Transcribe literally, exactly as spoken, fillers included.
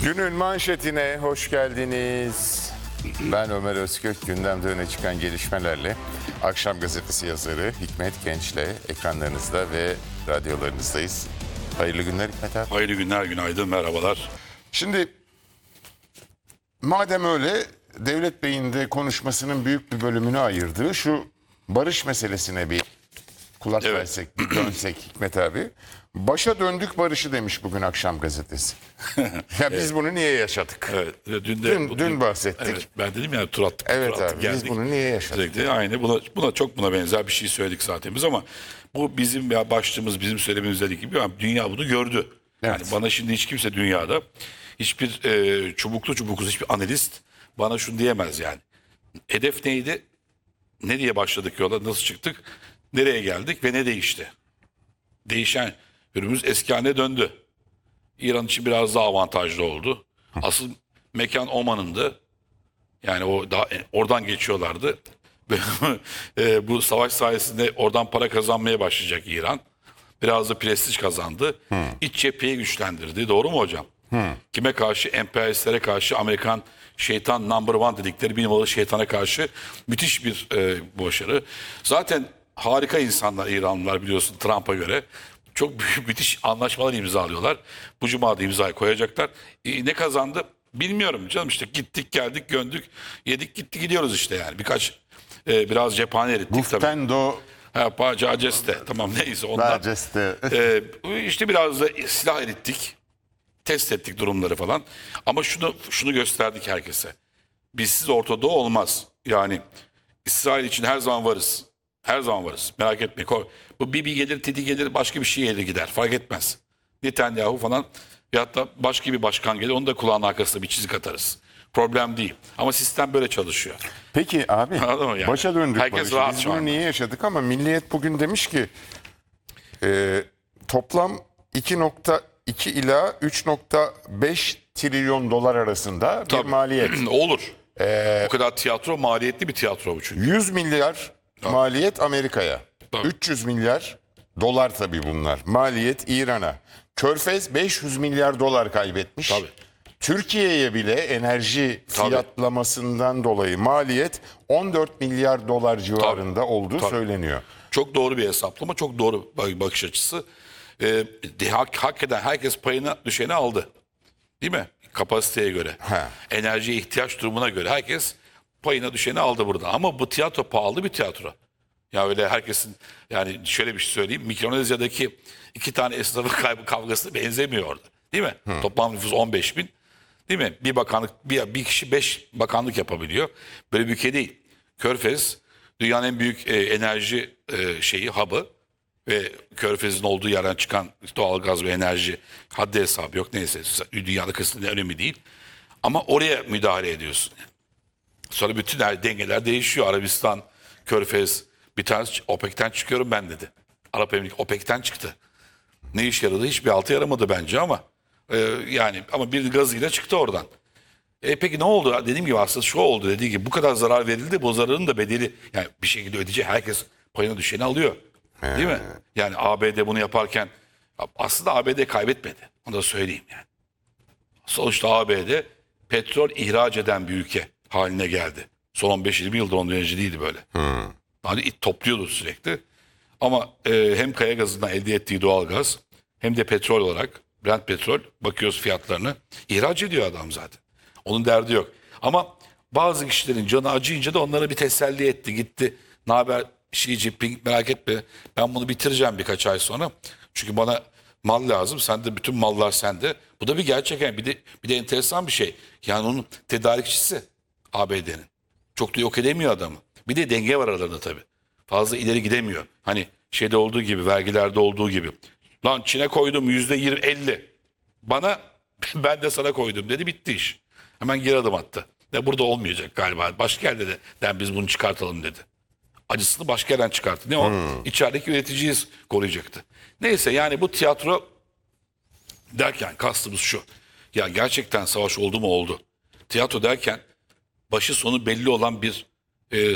Günün manşetine hoş geldiniz. Ben Ömer Özkök. Gündemde öne çıkan gelişmelerle Akşam Gazetesi yazarı Hikmet Genç'le ekranlarınızda ve radyolarınızdayız. Hayırlı günler Hikmet abi. Hayırlı günler, günaydın, merhabalar. Şimdi madem öyle, Devlet Bey'in de konuşmasının büyük bir bölümünü ayırdığı şu barış meselesine bir kulak Evet. versek, bir dönsek Hikmet abi. Başa döndük barışı demiş bugün Akşam Gazetesi. Ya biz bunu niye yaşadık? Evet, dün de Dün, dün bahsettik. Evet, ben dedim ya tur attık. Evet tur attık, abi, biz bunu niye yaşadık? Sürekli aynı buna, buna çok buna benzer bir şey söyledik zaten biz ama bu bizim ya başlığımız bizim söylememizdeki gibi yani dünya bunu gördü. Evet. Yani bana şimdi hiç kimse dünyada hiçbir e, çubuklu çubuksuz hiçbir analist bana şunu diyemez yani. Hedef neydi? Ne diye başladık yola? Nasıl çıktık? Nereye geldik ve ne değişti? Değişen ürünümüz eski haline döndü. İran için biraz daha avantajlı oldu. Asıl mekan Oman'ındı. Yani o daha, oradan geçiyorlardı. E, bu savaş sayesinde oradan para kazanmaya başlayacak İran. Biraz da prestij kazandı. Hmm. İç cepheyi güçlendirdi. Doğru mu hocam? Hmm. Kime karşı? Emperyalistlere karşı, Amerikan şeytan number one dedikleri bir numaralı şeytana karşı müthiş bir e, başarı. Zaten harika insanlar İranlılar biliyorsun Trump'a göre. Çok büyük müthiş anlaşmalar imzalıyorlar. Bu cuma da imzayı koyacaklar. E, ne kazandı? Bilmiyorum canım işte gittik geldik göndük yedik gitti gidiyoruz işte yani. Birkaç e, biraz cephane erittik tabii. Guftendo Ha, Pacaceste tamam neyse ondan. Baceste. Ee, işte biraz da silah erittik. Test ettik durumları falan. Ama şunu şunu gösterdik herkese. Bizsiz Orta Doğu olmaz. Yani İsrail için her zaman varız. Her zaman varız. Merak etmeyin. Ko- Bu Bibi gelir, Titi gelir, başka bir şey gelir gider. Fark etmez. Netanyahu falan ya hatta başka bir başkan gelir. Onu da kulağın arkasına bir çizik atarız. Problem değil. Ama sistem böyle çalışıyor. Peki abi, Anladın mı yani? başa döndük Herkes barışı. rahat Biz şu bunu anda. niye yaşadık ama Milliyet bugün demiş ki e, toplam iki nokta iki ila üç nokta beş trilyon dolar arasında bir Tabii. maliyet. Olur. o kadar tiyatro maliyetli bir tiyatro bu çünkü. yüz milyar maliyet Amerika'ya. Tabii. üç yüz milyar dolar tabii bunlar. Maliyet İran'a. Körfez beş yüz milyar dolar kaybetmiş. Tabii. Türkiye'ye bile enerji Tabii. fiyatlamasından dolayı maliyet on dört milyar dolar civarında olduğu Tabii. söyleniyor. Çok doğru bir hesaplama, çok doğru bak- bakış açısı. Ee, de- hak, hak eden herkes payına düşeni aldı. Değil mi? Kapasiteye göre. He. Enerjiye ihtiyaç durumuna göre herkes payına düşeni aldı burada. Ama bu tiyatro pahalı bir tiyatro. Ya öyle herkesin yani şöyle bir şey söyleyeyim. Mikronezya'daki iki tane esnafın kaybı kavgası benzemiyor orada. Değil mi? Toplam nüfus on beş bin. Değil mi? Bir bakanlık bir, bir kişi beş bakanlık yapabiliyor. Böyle bir ülke değil. Körfez dünyanın en büyük e, enerji e, şeyi hub'ı ve Körfez'in olduğu yerden çıkan doğalgaz ve enerji haddi hesabı yok. Neyse dünyada kısmında önemli değil. Ama oraya müdahale ediyorsun. Sonra bütün her dengeler değişiyor. Arabistan, Körfez bir tanesi OPEC'ten çıkıyorum ben dedi. Arap Emirlikleri OPEC'ten çıktı. Ne iş yaradı? Hiçbir altı yaramadı bence ama e, yani ama bir gazıyla çıktı oradan. E peki ne oldu? Dediğim gibi aslında şu oldu dediği gibi bu kadar zarar verildi. Bu zararın da bedeli yani bir şekilde ödeyecek herkes payına düşeni alıyor. Değil mi? Yani A B D bunu yaparken aslında A B D kaybetmedi. Onu da söyleyeyim yani. Sonuçta A B D petrol ihraç eden bir ülke haline geldi. Son on beş yirmi yıldır ondan önce değildi böyle. Hmm. Hani it topluyordu sürekli. Ama e, hem kaya gazından elde ettiği doğalgaz hem de petrol olarak Brent petrol bakıyoruz fiyatlarını ihraç ediyor adam zaten. Onun derdi yok. Ama bazı kişilerin canı acıyınca da onlara bir teselli etti. Gitti. Ne haber Xi Jinping merak etme. Ben bunu bitireceğim birkaç ay sonra. Çünkü bana mal lazım. Sende bütün mallar sende. Bu da bir gerçek. Yani bir de bir de enteresan bir şey. Yani onun tedarikçisi A B D'nin. Çok da yok edemiyor adamı. Bir de denge var aralarında tabii. Fazla ileri gidemiyor. Hani şeyde olduğu gibi, vergilerde olduğu gibi. Lan Çin'e koydum yüzde yirmi elli. Bana ben de sana koydum dedi bitti iş. Hemen geri adım attı. De burada olmayacak galiba. Başka yerde de den biz bunu çıkartalım dedi. Acısını başka yerden çıkarttı. Ne o? Hmm. İçerideki üreticiyiz koruyacaktı. Neyse yani bu tiyatro derken kastımız şu. Ya gerçekten savaş oldu mu oldu. Tiyatro derken başı sonu belli olan bir e,